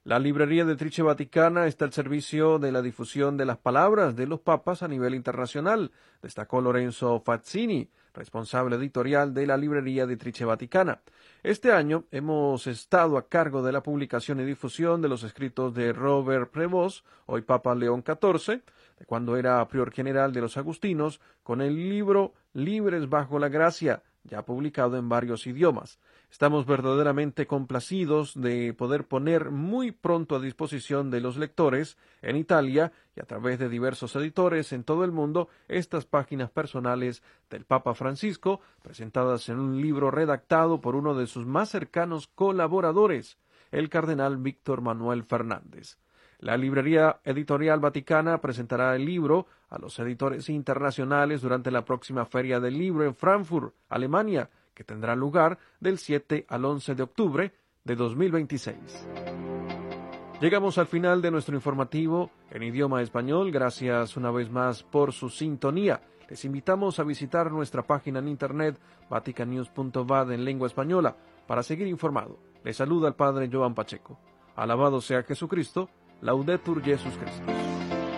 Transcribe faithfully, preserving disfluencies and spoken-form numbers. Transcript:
La librería de Trice Vaticana está al servicio de la difusión de las palabras de los papas a nivel internacional, destacó Lorenzo Fazzini, responsable editorial de la librería de Trice Vaticana. Este año hemos estado a cargo de la publicación y difusión de los escritos de Robert Prevost, hoy Papa León catorce, de cuando era prior general de los agustinos, con el libro Libres bajo la gracia, ya publicado en varios idiomas. Estamos verdaderamente complacidos de poder poner muy pronto a disposición de los lectores en Italia y a través de diversos editores en todo el mundo estas páginas personales del Papa Francisco, presentadas en un libro redactado por uno de sus más cercanos colaboradores, el cardenal Víctor Manuel Fernández. La Librería Editorial Vaticana presentará el libro a los editores internacionales durante la próxima Feria del Libro en Frankfurt, Alemania, que tendrá lugar del siete al once de octubre de dos mil veintiséis. Llegamos al final de nuestro informativo en idioma español. Gracias una vez más por su sintonía. Les invitamos a visitar nuestra página en internet vatican news punto v a d en lengua española para seguir informado. Les saluda el Padre Joan Pacheco. Alabado sea Jesucristo. Laudetur Jesus Christus.